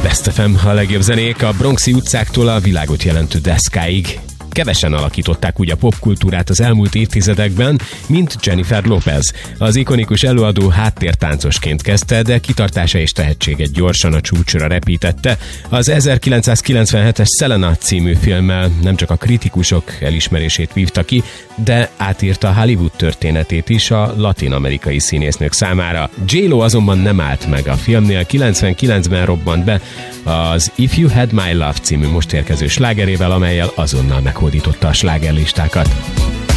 Best FM, a legjobb zenék a bronxi utcáktól a világot jelentő deszkáig. Kevesen alakították úgy a popkultúrát az elmúlt évtizedekben, mint Jennifer Lopez. Az ikonikus előadó háttértáncosként kezdte, de kitartása és tehetsége gyorsan a csúcsra repítette. Az 1997-es Selena című filmmel nem csak a kritikusok elismerését vívta ki, de átírta Hollywood történetét is a latin-amerikai színésznők számára. J-Lo azonban nem állt meg a filmnél, 99-ben robbant be az If You Had My Love című most érkező slágerével, amellyel azonnal meghódította a slágerlistákat.